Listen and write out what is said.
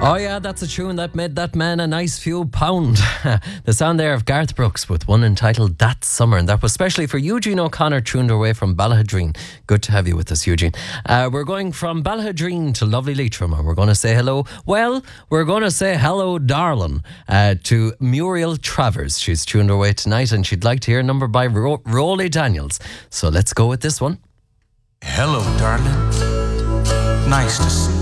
Oh yeah, that's a tune that made that man a nice few pound. The sound there of Garth Brooks with one entitled That Summer, and that was specially for Eugene O'Connor, tuned away from Ballahadreen. Good to have you with us, Eugene. We're going from Ballahadreen to lovely Leitrim, and we're going to say hello. Well, we're going to say hello, darling, to Muriel Travers. She's tuned away tonight, and she'd like to hear a number by Rolly Daniels. So let's go with this one. Hello, darling. Nice to see you.